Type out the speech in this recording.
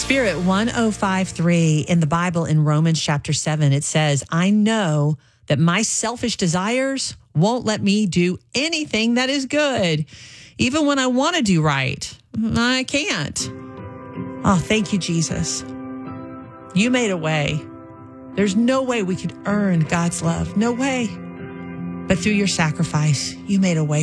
Spirit 1053 in the Bible in Romans chapter 7, it says, I know that my selfish desires won't let me do anything that is good. Even when I want to do right, I can't. Oh, thank you, Jesus. You made a way. There's no way we could earn God's love. No way. But through your sacrifice, you made a way